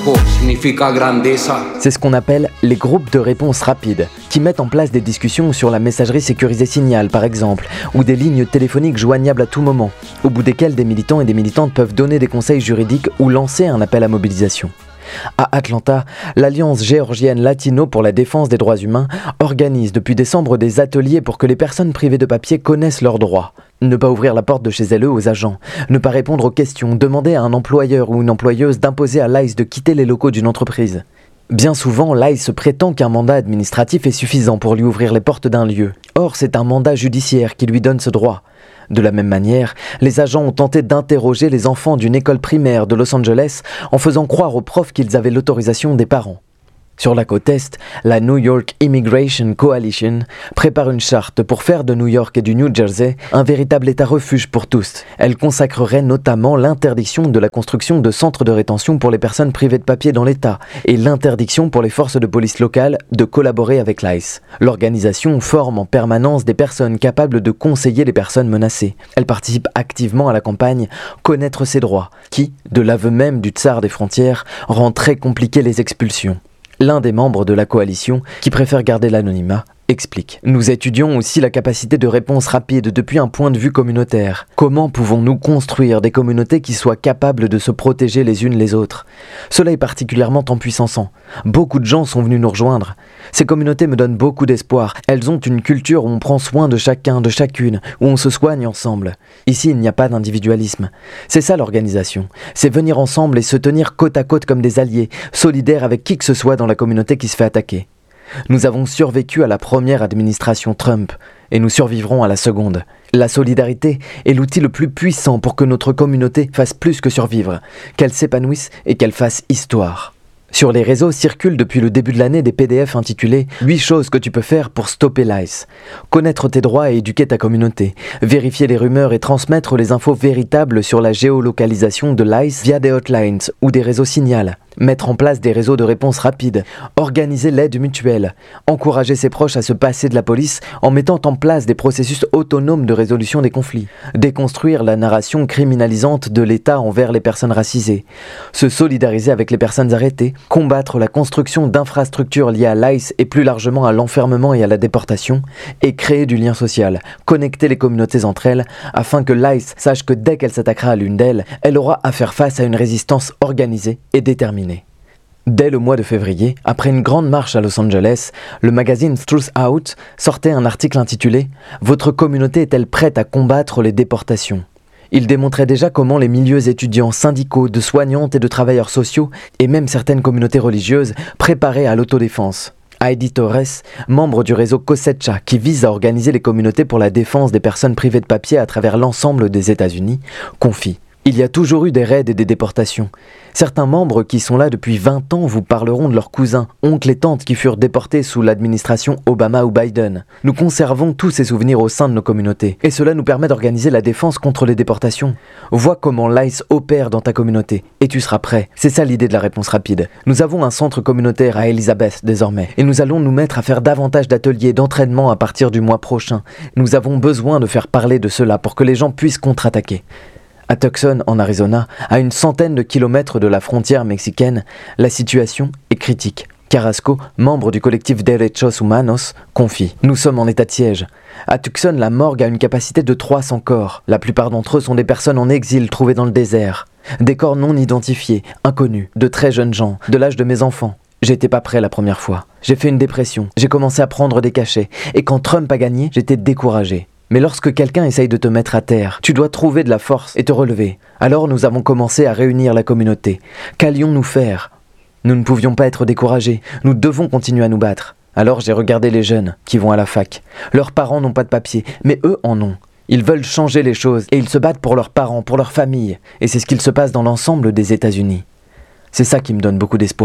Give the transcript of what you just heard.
C'est ce qu'on appelle les groupes de réponse rapide, qui mettent en place des discussions sur la messagerie sécurisée Signal par exemple, ou des lignes téléphoniques joignables à tout moment, au bout desquelles des militants et des militantes peuvent donner des conseils juridiques ou lancer un appel à mobilisation. À Atlanta, l'Alliance géorgienne latino pour la défense des droits humains organise depuis décembre des ateliers pour que les personnes privées de papier connaissent leurs droits. Ne pas ouvrir la porte de chez elles aux agents, ne pas répondre aux questions, demander à un employeur ou une employeuse d'imposer à l'ICE de quitter les locaux d'une entreprise. Bien souvent, l'ICE prétend qu'un mandat administratif est suffisant pour lui ouvrir les portes d'un lieu. Or, c'est un mandat judiciaire qui lui donne ce droit. De la même manière, les agents ont tenté d'interroger les enfants d'une école primaire de Los Angeles en faisant croire aux profs qu'ils avaient l'autorisation des parents. Sur la côte Est, la New York Immigration Coalition prépare une charte pour faire de New York et du New Jersey un véritable état refuge pour tous. Elle consacrerait notamment l'interdiction de la construction de centres de rétention pour les personnes privées de papier dans l'État et l'interdiction pour les forces de police locales de collaborer avec l'ICE. L'organisation forme en permanence des personnes capables de conseiller les personnes menacées. Elle participe activement à la campagne « Connaître ses droits » qui, de l'aveu même du tsar des frontières, rend très compliquées les expulsions. L'un des membres de la coalition, qui préfère garder l'anonymat, explique. Nous étudions aussi la capacité de réponse rapide depuis un point de vue communautaire. Comment pouvons-nous construire des communautés qui soient capables de se protéger les unes les autres? Cela est particulièrement empuissançant. Beaucoup de gens sont venus nous rejoindre. Ces communautés me donnent beaucoup d'espoir. Elles ont une culture où on prend soin de chacun, de chacune, où on se soigne ensemble. Ici, il n'y a pas d'individualisme. C'est ça l'organisation. C'est venir ensemble et se tenir côte à côte comme des alliés, solidaires avec qui que ce soit dans la communauté qui se fait attaquer. Nous avons survécu à la première administration Trump et nous survivrons à la seconde. La solidarité est l'outil le plus puissant pour que notre communauté fasse plus que survivre, qu'elle s'épanouisse et qu'elle fasse histoire. Sur les réseaux circulent depuis le début de l'année des PDF intitulés « 8 choses que tu peux faire pour stopper l'ICE ». Connaître tes droits et éduquer ta communauté, vérifier les rumeurs et transmettre les infos véritables sur la géolocalisation de l'ICE via des hotlines ou des réseaux Signal. Mettre en place des réseaux de réponse rapide, organiser l'aide mutuelle, encourager ses proches à se passer de la police en mettant en place des processus autonomes de résolution des conflits, déconstruire la narration criminalisante de l'État envers les personnes racisées, se solidariser avec les personnes arrêtées, combattre la construction d'infrastructures liées à l'ICE et plus largement à l'enfermement et à la déportation, et créer du lien social, connecter les communautés entre elles afin que l'ICE sache que dès qu'elle s'attaquera à l'une d'elles, elle aura à faire face à une résistance organisée et déterminée. Dès le mois de février, après une grande marche à Los Angeles, le magazine Truth Out sortait un article intitulé « Votre communauté est-elle prête à combattre les déportations ?» Il démontrait déjà comment les milieux étudiants, syndicaux, de soignantes et de travailleurs sociaux, et même certaines communautés religieuses, préparaient à l'autodéfense. Heidi Torres, membre du réseau Cosecha, qui vise à organiser les communautés pour la défense des personnes privées de papier à travers l'ensemble des États-Unis, confie. Il y a toujours eu des raids et des déportations. Certains membres qui sont là depuis 20 ans vous parleront de leurs cousins, oncles et tantes qui furent déportés sous l'administration Obama ou Biden. Nous conservons tous ces souvenirs au sein de nos communautés, et cela nous permet d'organiser la défense contre les déportations. Vois comment l'ICE opère dans ta communauté, et tu seras prêt. C'est ça l'idée de la réponse rapide. Nous avons un centre communautaire à Elizabeth désormais, et nous allons nous mettre à faire davantage d'ateliers d'entraînement à partir du mois prochain. Nous avons besoin de faire parler de cela pour que les gens puissent contre-attaquer. À Tucson, en Arizona, à une centaine de kilomètres de la frontière mexicaine, la situation est critique. Carrasco, membre du collectif Derechos Humanos, confie « Nous sommes en état de siège. À Tucson, la morgue a une capacité de 300 corps. La plupart d'entre eux sont des personnes en exil trouvées dans le désert. Des corps non identifiés, inconnus, de très jeunes gens, de l'âge de mes enfants. J'étais pas prêt la première fois. J'ai fait une dépression, j'ai commencé à prendre des cachets. Et quand Trump a gagné, j'étais découragé. Mais lorsque quelqu'un essaye de te mettre à terre, tu dois trouver de la force et te relever. Alors nous avons commencé à réunir la communauté. Qu'allions-nous faire ? Nous ne pouvions pas être découragés. Nous devons continuer à nous battre. Alors j'ai regardé les jeunes qui vont à la fac. Leurs parents n'ont pas de papier, mais eux en ont. Ils veulent changer les choses et ils se battent pour leurs parents, pour leur famille. Et c'est ce qu'il se passe dans l'ensemble des États-Unis. C'est ça qui me donne beaucoup d'espoir.